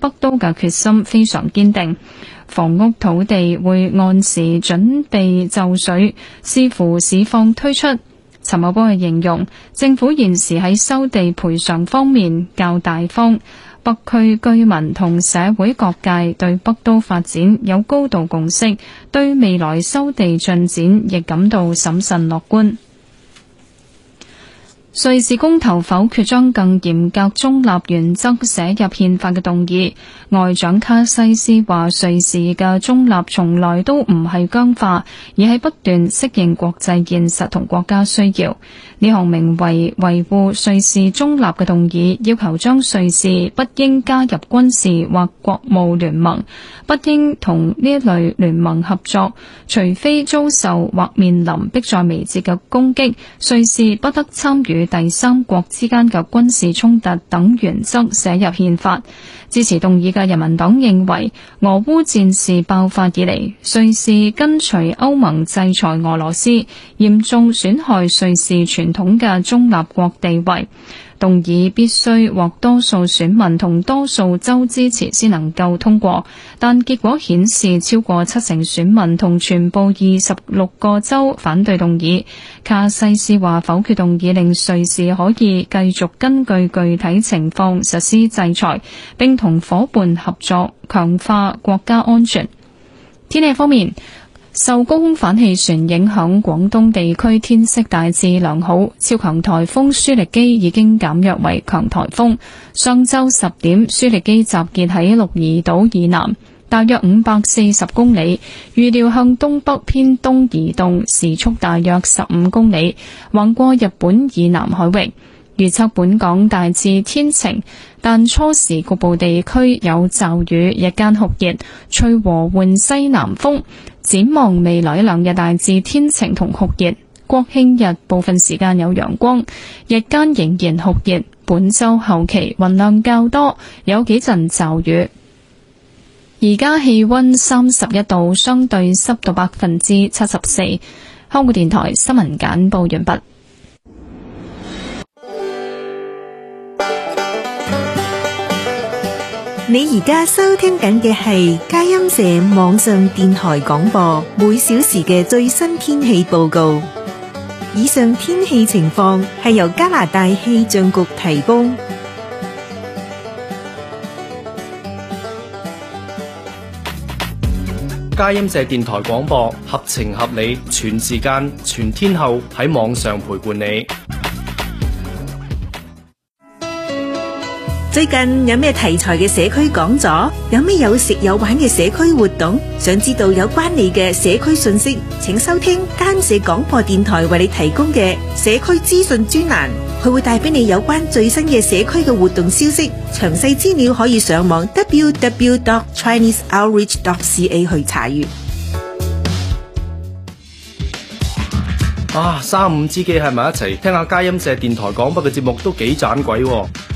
北都嘅決心非常堅定。房屋土地會按時準備就緒，視乎市況推出。陳茂波嘅形容，政府現時喺收地賠償方面較大方，北區居民同社會各界對北都發展有高度共識，對未來收地進展亦感到審慎樂觀。瑞士公投否決將更嚴格中立原則寫入憲法嘅動議，外長卡西斯話瑞士嘅中立從來都唔係僵化，而係不斷適應國際現實同國家需要。呢項名為維護瑞士中立嘅動議，要求將瑞士不應加入軍事或國務聯盟，不應同呢一類聯盟合作，除非遭受或面臨迫在眉睫嘅攻擊，瑞士不得參與第三國之間嘅軍事衝突等原則寫入憲法。支持動議嘅人民黨認為，俄烏戰事爆發以嚟，瑞士跟隨歐盟制裁俄羅斯，嚴重損害瑞士傳統嘅中立國地位。動議必須獲多數選民同多數州支持先能夠通過，但結果顯示超過70%選民同全部26個州反對動議。卡西斯話否決動議令瑞士可以繼續根據具體情況實施制裁，並同夥伴合作強化國家安全。天氣方面，受高空反氣旋影響，廣東地區天色大致良好，超強颱風舒力基已經減弱為強颱風。上晝10點，舒力基集結喺鹿兒島以南，大約540公里，預料向東北偏東移動，時速大約15公里，橫過日本以南海域。預測本港大致天晴，但初時局部地區有驟雨，日間酷熱，吹和緩西南風。展望未來2日大致天晴同酷熱，國慶日部分時間有陽光，日間仍然酷熱。本週後期雲量較多，有幾陣驟雨。而家氣溫31度，相對濕度74%。香港電台新聞簡報完畢。 你而家收聽緊嘅係佳音社網上電台廣播，每小時嘅最新天氣報告。以上天氣情況係由加拿大氣象局提供。 佳音社電台廣播，合情合理，全時間、全天候喺網上陪伴你。 最近有咩題材嘅社區講座？有咩有食有玩嘅社區活動？想知道有關你嘅社區信息，請收聽佳音社廣播電台為你提供嘅社區資訊專欄，佢會帶俾你有關最新嘅社區嘅活動消息。詳細資料可以上網 www.chineseoutreach.ca 去查閱。 3、5知己喺埋一齊，聽下佳音社電台廣播嘅節目都幾盞鬼喎。